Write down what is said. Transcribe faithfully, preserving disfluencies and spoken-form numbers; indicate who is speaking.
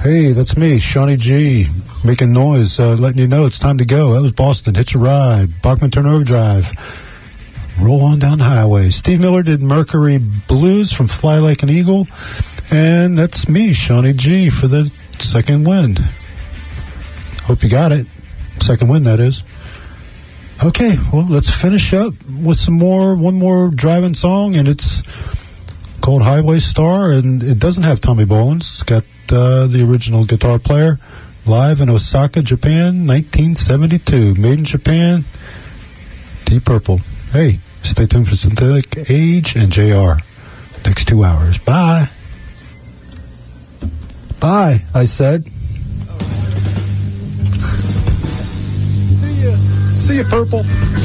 Speaker 1: Hey, that's me, Shawnee G, making noise, uh, letting you know it's time to go. That was Boston, Hitch a Ride, Bachman Turner Overdrive. Roll on down the highway. Steve Miller did Mercury Blues from Fly Like an Eagle. And that's me, Shawnee G, for the second win. Hope you got it. Second win, that is. Okay, well, let's finish up with some more, one more driving song, and it's called Highway Star, and it doesn't have Tommy Bolin. It's got uh, the original guitar player live in Osaka, Japan, nineteen seventy-two. Made in Japan, Deep Purple. Hey, stay tuned for Synthetic Age and J R. Next two hours. Bye. Bye, I said. See ya. See ya, Purple.